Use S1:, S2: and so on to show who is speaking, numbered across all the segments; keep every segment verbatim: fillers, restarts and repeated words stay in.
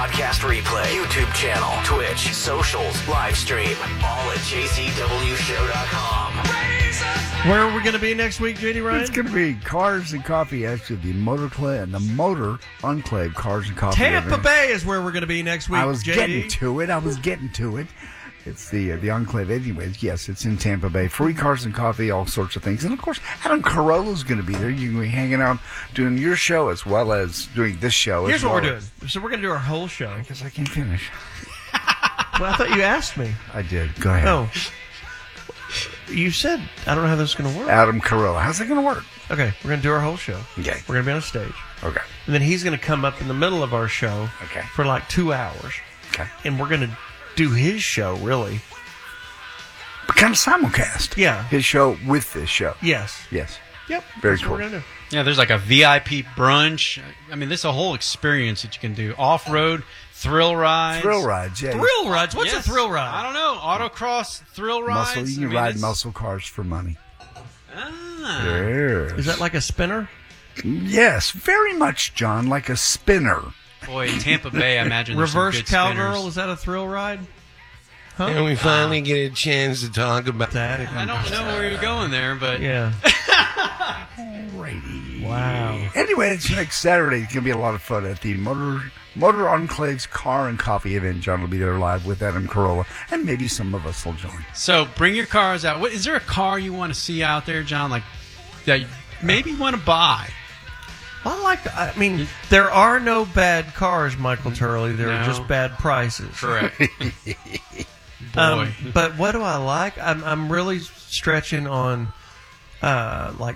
S1: Podcast replay, YouTube channel, Twitch, socials, live stream, all at j c w show dot com.
S2: Where are we going to be next week, J D Ryan?
S3: It's going to be Cars and Coffee, actually, the Motor Clay and the Motor Enclave Cars and Coffee.
S2: Tampa
S3: event.
S2: Bay is where we're going to be next week,
S3: I was
S2: J D.
S3: getting to it. I was getting to it. It's the uh, the Enclave. Anyways, yes, it's in Tampa Bay. Free cars and coffee, all sorts of things. And, of course, Adam Carolla's going to be there. You're going to be hanging out doing your show as well as doing this show.
S2: Here's
S3: as
S2: what
S3: well
S2: we're doing. So we're going to do our whole show.
S3: I guess I can finish.
S2: Well, I thought you asked me.
S3: I did. Go ahead.
S2: Oh. You said, I don't know how this is going to work.
S3: Adam Carolla. How's it going to work?
S2: Okay, we're going to do our whole show.
S3: Okay.
S2: We're going to be on a stage.
S3: Okay.
S2: And then he's going to come up in the middle of our show
S3: Okay.
S2: for like two hours.
S3: Okay.
S2: And we're going to do his show, really.
S3: But kind of simulcast.
S2: Yeah.
S3: His show with this show.
S2: Yes.
S3: Yes.
S2: Yep.
S3: Very
S2: That's
S3: cool.
S2: what we're going to do.
S4: Yeah, there's like a V I P brunch. I mean, this is a whole experience that you can do. Off-road, thrill rides.
S3: Thrill rides, yeah.
S2: Thrill rides? What's
S4: Yes.
S2: a thrill ride?
S4: I don't know. Autocross thrill rides.
S3: Muscle. You can
S4: I mean,
S3: ride
S4: it's-
S3: muscle cars for money.
S4: Ah.
S3: Yes.
S2: Is that like a spinner?
S3: Yes, very much, John, like a spinner.
S4: Boy, in Tampa Bay, I imagine there's some
S2: Reverse
S4: good
S2: cowgirl?
S4: spinners.
S2: Is that a thrill ride? Huh?
S5: And we finally get a chance to talk about
S2: That.
S4: I don't know where you're going there, but
S2: Yeah.
S3: Alrighty.
S2: Wow.
S3: Anyway, it's next Saturday. It's going to be a lot of fun at the Motor Motor Enclave's Car and Coffee event. John will be there live with Adam Carolla, and maybe some of us will join.
S4: So bring your cars out. What, is there a car you want to see out there, John? Like that you maybe want to buy?
S2: I like. I mean, there are no bad cars, Michael Turley. There are
S4: No.
S2: just bad prices.
S4: Correct. Boy.
S2: Um, but what do I like? I'm I'm really stretching on, uh, like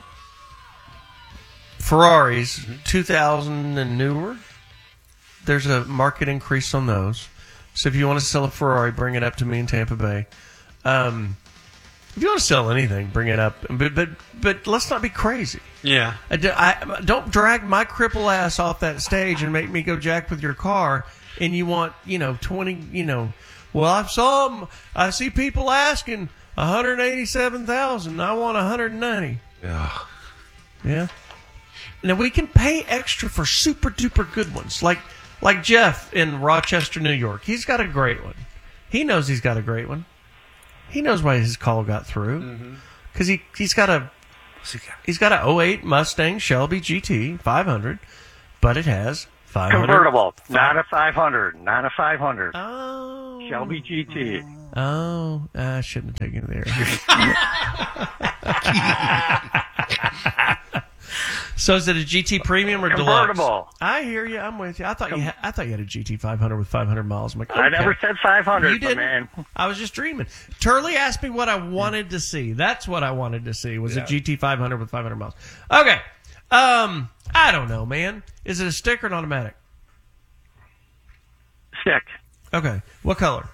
S2: Ferraris,
S4: Mm-hmm.
S2: two thousand and newer. There's a market increase on those. So if you want to sell a Ferrari, bring it up to me in Tampa Bay. Um, if you want to sell anything, bring it up. But but but let's not be crazy.
S4: yeah.
S2: I, d- I- don't drag my cripple ass off that stage and make me go jack with your car. And you want, you know, twenty, you know. Well, I saw 'em- I see people asking one hundred eighty-seven thousand. I want one hundred ninety.
S5: Ugh.
S2: Yeah. Now we can pay extra for super duper good ones, like like Jeff in Rochester, New York. He's got a great one. He knows he's got a great one. He knows why his call got through because he he's got a he's got a oh eight Mustang Shelby G T five hundred, but it has five hundred
S6: Convertible, not a five hundred, not a five hundred.
S2: Oh,
S6: Shelby G T.
S2: Oh, I shouldn't have taken it there. So is it a G T Premium or
S6: Convertible.
S2: Deluxe? I hear you. I'm with you. I thought you. Ha- I thought you had a G T five hundred with five hundred miles. I'm like, okay.
S6: I never said five hundred,
S2: You didn't.
S6: man.
S2: I was just dreaming. Turley asked me what I wanted to see. That's what I wanted to see was
S3: Yeah.
S2: a G T five hundred with five hundred miles. Okay. Um, I don't know, man. Is it a stick or an automatic?
S6: Stick.
S2: Okay. What color?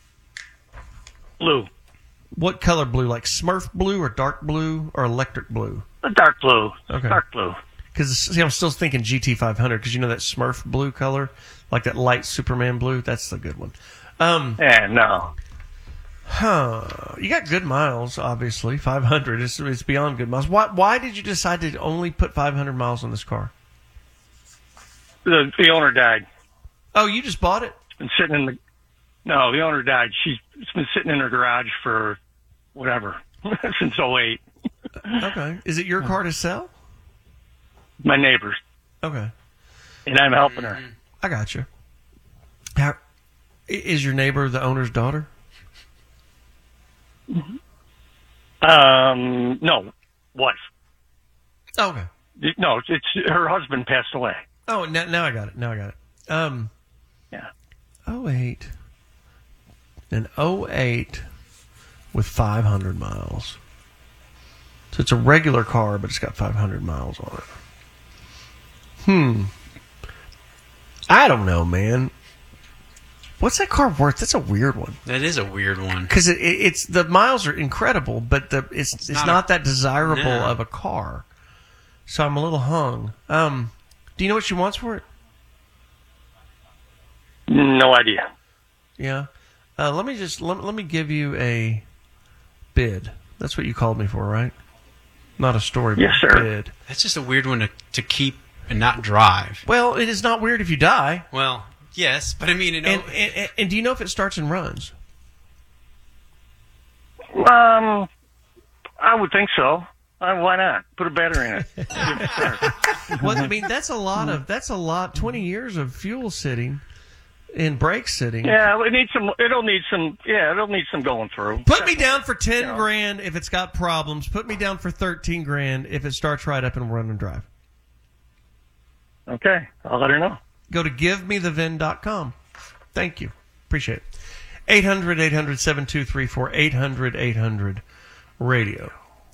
S6: Blue.
S2: What color blue? Like Smurf blue or dark blue or electric blue?
S6: A dark blue.
S2: Okay.
S6: Dark blue.
S2: Because see, I'm still thinking G T five hundred because you know that Smurf blue color, like that light Superman blue. That's the good one. Um,
S6: Yeah, no.
S2: huh? You got good miles, obviously. five hundred is it's beyond good miles. Why? Why did you decide to only put five hundred miles on this car?
S6: The, the owner died.
S2: Oh, you just bought it?
S6: It's been sitting in the. No, the owner died. She's it's been sitting in her garage for whatever since oh eight.
S2: Okay. Is it your car to sell?
S6: My neighbors,
S2: Okay.
S6: and I'm helping her.
S2: I got you. How, i- is your neighbor the owner's daughter?
S6: Um, no, wife.
S2: Oh, okay.
S6: No, it's her husband passed away.
S2: Oh, now, now I got it. Now I got it. Um,
S6: Yeah.
S2: oh eight. An oh eight with five hundred miles. So it's a regular car, but it's got five hundred miles on it. Hmm. I don't know, man. What's that car worth? That's a weird one.
S4: That is a weird one.
S2: Because it, it, it's the miles are incredible, but the it's it's,
S4: not
S2: not,
S4: a-
S2: that desirable
S4: No.
S2: of a car. So I'm a little hung. Um, do you know what she wants for it?
S6: No idea.
S2: Yeah. Uh, let me just let, let me give you a bid. That's what you called me for, right? Not a story, but
S6: Yes,
S2: a
S6: sir.
S2: bid.
S4: That's just a weird one to, to keep and not drive.
S2: Well, it is not weird if you die.
S4: Well, Yes, but I mean, you know,
S2: And, and, and, and do you know if it starts and runs?
S6: Um, I would think so. Uh, why not? Put a battery in it. Give it a start.
S2: Well, I mean, that's a lot of that's a lot. Twenty years of fuel sitting, in brake sitting.
S6: Yeah, it needs some. It'll need some. Yeah, it'll need some going through.
S2: Put me down for ten
S6: Yeah.
S2: grand if it's got problems. Put me down for thirteen grand if it starts right up and run and drive.
S6: Okay, I'll let her know.
S2: Go to give me the V I N dot com. Thank you. Appreciate it. eight hundred, eight hundred, seven two three four, eight hundred, eight hundred radio.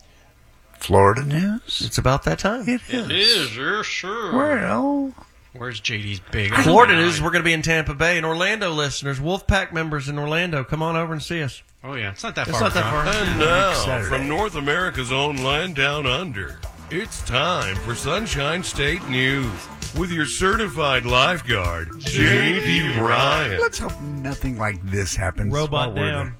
S3: Florida news.
S2: It's about that time.
S3: It is.
S4: it is, yeah, sure.
S3: Well,
S4: Where's J D's big?
S2: Florida news, we're going to be in Tampa Bay. And Orlando listeners, Wolfpack members in Orlando, come on over and see us.
S4: Oh, yeah. It's not that
S2: It's
S4: far.
S2: not that
S4: from-
S2: far.
S5: And now,
S3: Saturday.
S5: from North America's own land down under, it's time for Sunshine State News with your certified lifeguard, J D Ryan.
S3: let's hope nothing like this happens.
S2: Robot
S3: while we're
S2: down.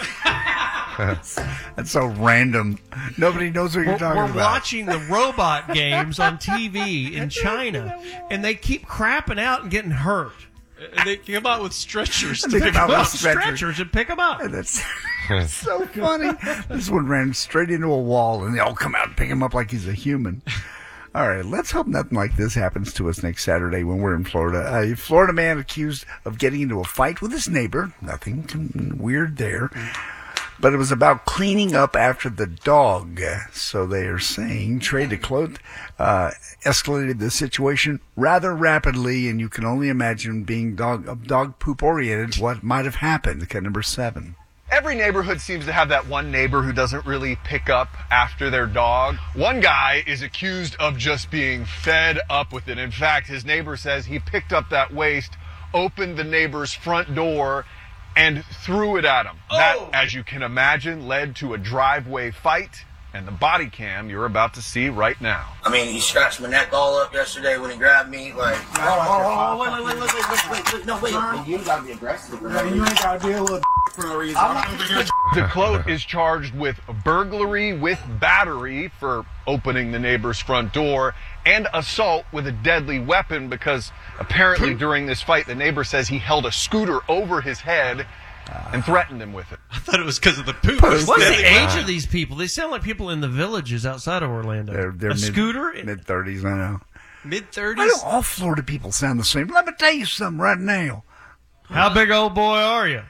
S3: there. That's so random. Nobody knows what you're
S2: We're,
S3: talking
S2: we're
S3: about.
S2: watching the robot games on T V in China, and they keep crapping out and getting hurt.
S4: And they come out with stretchers.
S3: They
S4: to
S3: come
S4: pick
S3: out
S4: them
S3: with
S4: up.
S3: stretchers.
S2: Stretchers and pick them up.
S3: That's so funny. This one ran straight into a wall, and they all come out and pick him up like he's a human. All right, let's hope nothing like this happens to us next Saturday when we're in Florida. A Florida man accused of getting into a fight with his neighbor. Nothing con- weird there. But it was about cleaning up after the dog. So they are saying Trey DeClote uh, escalated the situation rather rapidly, and you can only imagine being dog dog poop oriented what might have happened. Okay, number seven.
S7: Every neighborhood seems to have that one neighbor who doesn't really pick up after their dog. One guy is accused of just being fed up with it. In fact, his neighbor says he picked up that waste, opened the neighbor's front door, and threw it at him. That, as you can imagine, led to a driveway fight and the body cam you're about to see right now.
S8: I mean, he scratched my neck all up yesterday when he grabbed me. Like, oh, oh, oh, wait, wait, wait, wait, wait, wait, wait, wait, no, wait. And you gotta be aggressive. Yeah, you ain't gotta be a little for no reason.
S7: DeClote is charged with burglary with battery for opening the neighbor's front door and assault with a deadly weapon because apparently during this fight, the neighbor says he held a scooter over his head and threatened him with it.
S4: I thought it was because of the poop.
S2: What's the
S4: Instead.
S2: age of these people? They sound like people in the villages outside of Orlando.
S3: They're, they're
S2: a
S3: mid,
S2: scooter?
S3: mid thirties. I know.
S4: Mid
S3: I
S4: thirties?
S3: know all Florida people sound the same. Let me tell you something right now.
S2: How big old boy are you?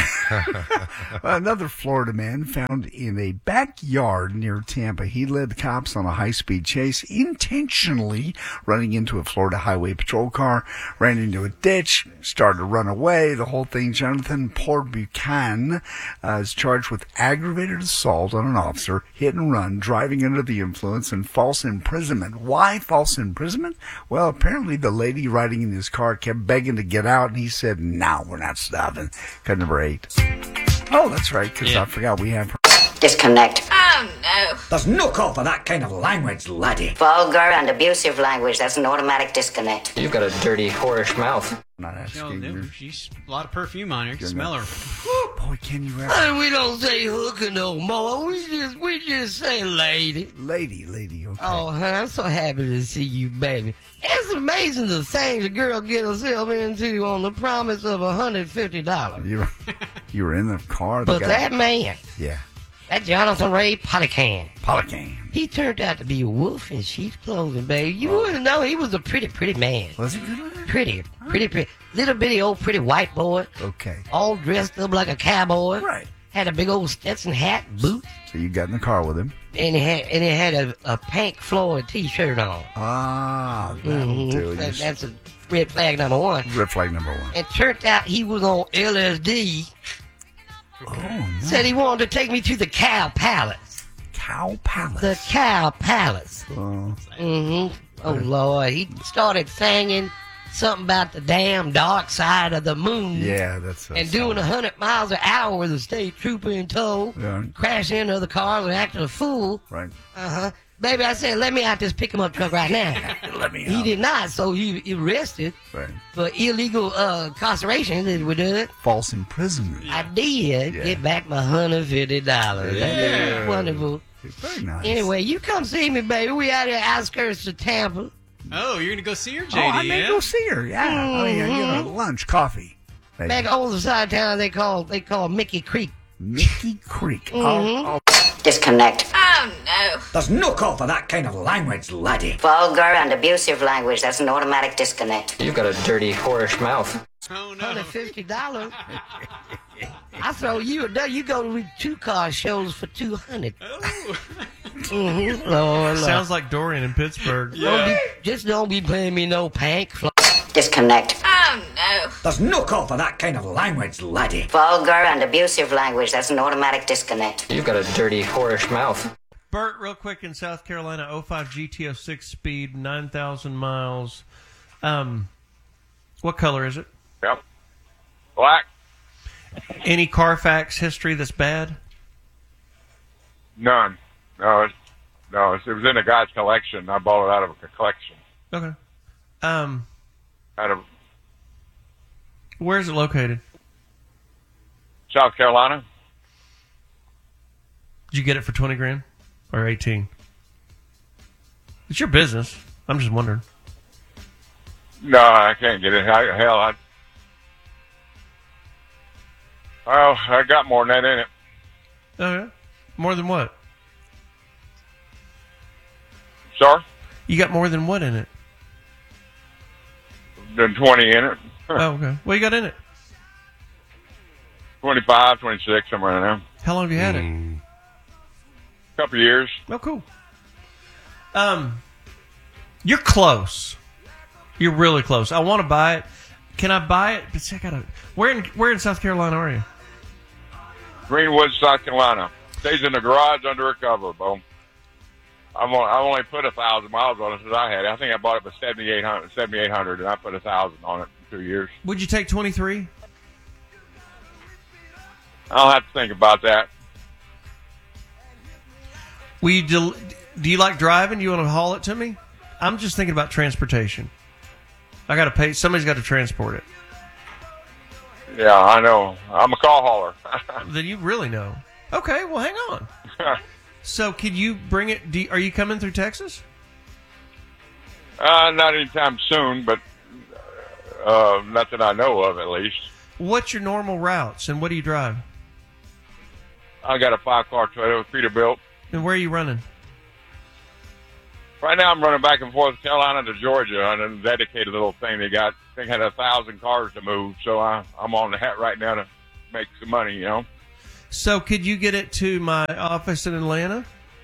S3: Another Florida man found in a backyard near Tampa. He led the cops on a high-speed chase, intentionally running into a Florida Highway Patrol car, ran into a ditch, started to run away. The whole thing. Jonathan Port Buchanan uh, is charged with aggravated assault on an officer, hit and run, driving under the influence, and false imprisonment. Why false imprisonment? Well, apparently the lady riding in his car kept begging to get out, and he said, no, we're not stopping. Cut number eight. Oh, that's right, because
S4: Yeah.
S3: I forgot we have her.
S9: Disconnect.
S10: Oh, no.
S11: There's no call for that kind of language, laddie.
S9: Vulgar and abusive language. That's an automatic disconnect.
S11: You've got a dirty, whorish mouth.
S3: I'm not asking
S4: No, no,
S3: you.
S4: she's a lot of perfume on her. You can
S3: You're
S4: smell
S3: not-
S4: her.
S3: Boy, can you ever?
S5: And we don't say hooker no more. We just we just say lady.
S3: Lady, lady, okay.
S5: Oh, honey, I'm so happy to see you, baby. It's amazing the things a girl get herself into on the promise of one hundred fifty dollars.
S3: You were, you were in the car. The
S5: But
S3: guy-
S5: that man,
S3: Yeah.
S5: that Jonathan Ray Polycan,
S3: Polycan.
S5: he turned out to be a wolf in sheep's clothing, baby. You wouldn't know he was a pretty, pretty man.
S3: Was he good looking?
S5: Pretty, pretty, pretty. Little bitty old pretty white boy,
S3: Okay.
S5: all dressed up like a cowboy.
S3: Right.
S5: Had a big old Stetson hat, boots,
S3: So you got in the car with him.
S5: and he had and he had a, a pink Floyd T-shirt on.
S3: Ah, that'll
S5: Mhm.
S3: do.
S5: That-
S3: Just
S5: that's a red flag number one.
S3: red flag number one.
S5: It turned out he was on L S D.
S3: Oh, no.
S5: Said he wanted to take me to the Cow Palace.
S3: Cow Palace.
S5: The Cow Palace.
S3: Oh,
S5: hmm Oh, Lord. He started singing something about the damn dark side of the moon.
S3: yeah, that's.
S5: And doing a hundred miles an hour with a state trooper in tow.
S3: Yeah.
S5: Crash into the car and acting a fool.
S3: Right.
S5: Uh-huh. Baby, I said, let me out this pick him up truck right now.
S3: Let me
S5: He
S3: out.
S5: did not, so he he arrested
S3: Right.
S5: for illegal uh, incarceration. Did we do it?
S3: False imprisonment.
S5: I did
S3: Yeah.
S5: get back my one hundred fifty dollars. That's wonderful.
S3: Very nice.
S5: Anyway, you come see me, baby. We out here outskirts of Tampa.
S4: Oh, you're going to go see her, J D?
S3: Oh, I may
S4: yeah?
S3: go see her. Yeah.
S10: Mm-hmm.
S3: Oh, yeah. You know, lunch, coffee. Maybe.
S10: Back on the side of town, they call they call Mickey Creek.
S3: Mickey Creek.
S10: Mhm.
S3: Oh, oh.
S9: Disconnect.
S11: Oh, no. There's no call for that kind of language, laddie.
S9: Vulgar and abusive language. That's an automatic disconnect.
S11: You've got a dirty, whorish mouth.
S4: Oh, no.
S10: Hundred fifty dollars. I throw you a day. You go to two car shows for two hundred.
S4: Oh.
S10: Mm-hmm. Lord, Lord.
S2: Sounds like Dorian in Pittsburgh.
S10: Don't be, just don't be playing me no pank. Fl-
S9: Disconnect.
S11: Oh, no. There's no call for that kind of language, laddie.
S9: Vulgar and abusive language. That's an automatic disconnect.
S11: You've got a dirty, whorish mouth.
S2: Bert, real quick, in South Carolina, oh five G T oh six speed, nine thousand miles. Um, what color is it?
S12: Yep. Black.
S2: Any Carfax history that's bad?
S12: None. No, it's, no, it's, it was in a guy's collection. I bought it out of a collection.
S2: Okay. Um,
S12: Out of
S2: where is it located?
S12: South Carolina.
S2: Did you get it for twenty grand or eighteen? It's your business. I'm just wondering.
S12: No, I can't get it. I, hell, I. Well, I got more than that in it.
S2: Oh yeah. More than what?
S12: Sorry?
S2: You got more than what in it?
S12: Than twenty in it.
S2: Oh, okay. What you got in it?
S12: twenty-five, twenty-six, somewhere in there.
S2: How long have you had
S12: mm. it? A couple of years.
S2: Oh, cool. Um, you're close. You're really close. I want to buy it. Can I buy it? But see, I gotta. Where in Where in South Carolina are you?
S12: Greenwood, South Carolina. Stays in the garage under a cover, Bo. I'm on, I only put a thousand miles on it since I had it. I think I bought it for seventy-eight hundred, seventy-eight hundred, and I put a thousand on it in two years.
S2: Would you take twenty-three?
S12: I'll have to think about that.
S2: Will you del- do you like driving? Do you want to haul it to me? I'm just thinking about transportation. I got to pay. Somebody's got to transport it.
S12: Yeah, I know. I'm a call hauler.
S2: Then you really know. Okay, well, hang on. So, could you bring it? Do you, are you coming through Texas?
S12: uh, not anytime soon, but uh, not that I know of, at least.
S2: What's your normal routes, and what do you drive?
S12: I got a five-car Toyota Peterbilt.
S2: And where are you running?
S12: Right now, I'm running back and forth Carolina to Georgia on a dedicated little thing. They got, I think, had a thousand cars to move, so I, I'm on the hat right now to make some money, you know.
S2: So, could you get it to my office in Atlanta?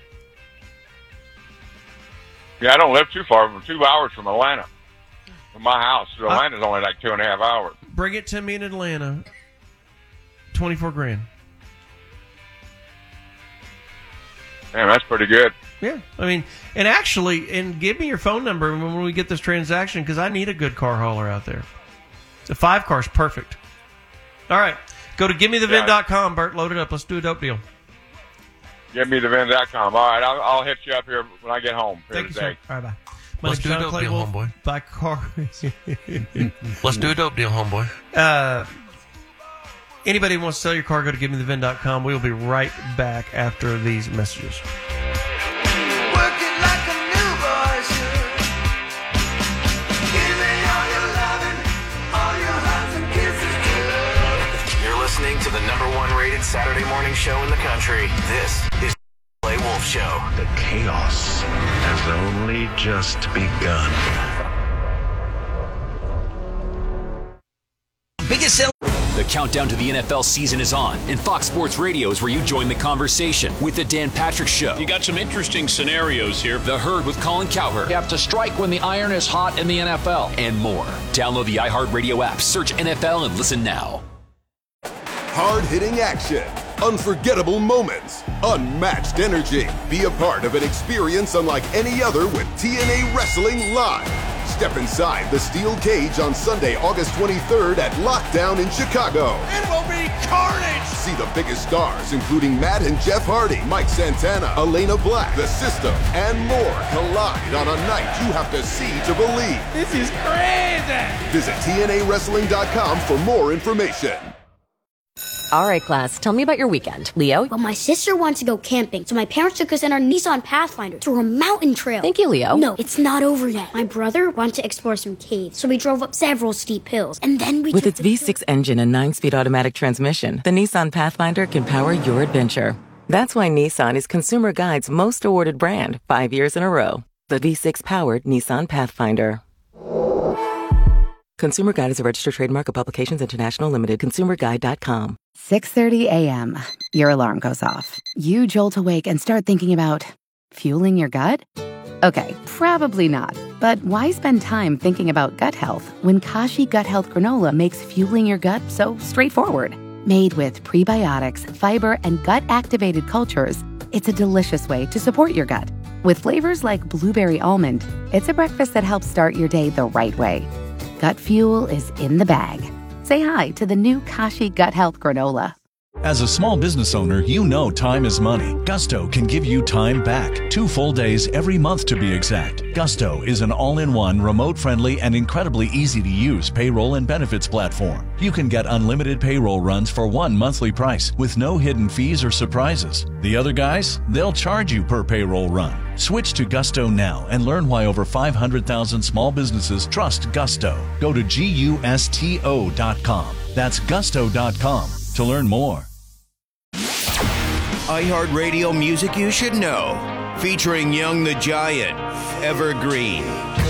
S12: Yeah, I don't live too far, two hours from Atlanta. From my house, so Atlanta's only like two and a half hours.
S2: Bring it to me in Atlanta. Twenty-four grand.
S12: Damn, that's pretty good.
S2: Yeah, I mean, and actually, and give me your phone number when we get this transaction because I need a good car hauler out there. The five car's perfect. All right, go to give me the vin dot com, Bert. Load it up. Let's do a dope deal.
S12: give me the vin dot com. All right, I'll, I'll hit you up here when I get home.
S2: Thank you,
S12: today.
S2: sir. All right, bye. My
S13: Let's
S2: name's
S13: do a
S2: Sean
S13: dope deal,
S2: Claywolf.
S13: homeboy.
S2: Buy car.
S13: Let's do a dope deal, homeboy.
S2: Uh, anybody who wants to sell your car, go to give me the vin dot com. We will be right back after these messages.
S1: You're listening to the number one rated Saturday morning show in the country. This is Clay Wolf Show.
S5: The chaos has only just begun.
S14: Biggest sell. The countdown to the N F L season is on, and Fox Sports Radio is where you join the conversation with the Dan Patrick Show.
S15: You got some interesting scenarios here.
S14: The Herd with Colin Cowherd.
S16: You have to strike when the iron is hot in the N F L.
S14: And more. Download the iHeartRadio app, search N F L, and listen now.
S17: Hard-hitting action, unforgettable moments, unmatched energy. Be a part of an experience unlike any other with T N A Wrestling Live. Step inside the steel cage on Sunday, August twenty-third at Lockdown in Chicago.
S18: It will be carnage!
S17: See the biggest stars, including Matt and Jeff Hardy, Mike Santana, Elena Black, The System, and more collide on a night you have to see to believe.
S18: This is crazy!
S17: Visit T N A wrestling dot com for more information.
S19: All right, class, tell me about your weekend. Leo?
S20: Well, my sister wants to go camping, so my parents took us in our Nissan Pathfinder through a mountain trail.
S19: Thank you, Leo.
S20: No, it's not over yet. My brother wants to explore some caves, so we drove up several steep hills, and then we
S21: With
S20: took
S21: its
S20: the-
S21: V six engine and nine-speed automatic transmission, the Nissan Pathfinder can power your adventure. That's why Nissan is Consumer Guide's most awarded brand five years in a row. The V six-powered Nissan Pathfinder. Consumer Guide is a registered trademark of Publications International Limited. consumer guide dot com.
S22: six thirty a.m. Your alarm goes off. You jolt awake and start thinking about fueling your gut? Okay, probably not. But why spend time thinking about gut health when Kashi Gut Health Granola makes fueling your gut so straightforward? Made with prebiotics, fiber, and gut-activated cultures, it's a delicious way to support your gut. With flavors like blueberry almond, it's a breakfast that helps start your day the right way. Gut fuel is in the bag. Say hi to the new Kashi Gut Health Granola.
S23: As a small business owner, you know time is money. Gusto can give you time back. Two full days every month to be exact. Gusto is an all-in-one, remote-friendly, and incredibly easy-to-use payroll and benefits platform. You can get unlimited payroll runs for one monthly price with no hidden fees or surprises. The other guys, they'll charge you per payroll run. Switch to Gusto now and learn why over five hundred thousand small businesses trust Gusto. Go to gusto dot com. That's gusto dot com to learn more.
S1: iHeartRadio music you should know. Featuring Young the Giant, Evergreen,